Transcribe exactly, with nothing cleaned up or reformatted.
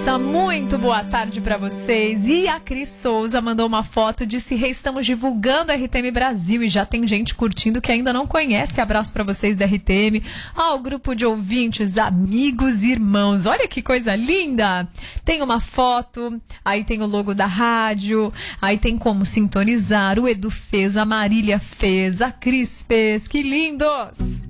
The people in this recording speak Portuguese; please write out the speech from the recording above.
Massa, muito boa tarde pra vocês. E a Cris Souza mandou uma foto, disse: Rê, estamos divulgando a R T M Brasil e já tem gente curtindo que ainda não conhece. Abraço pra vocês da R T M, ao grupo de ouvintes, amigos e irmãos. Olha que coisa linda! Tem uma foto, aí tem o logo da rádio, aí tem como sintonizar. O Edu fez, a Marília fez, a Cris fez. Que lindos!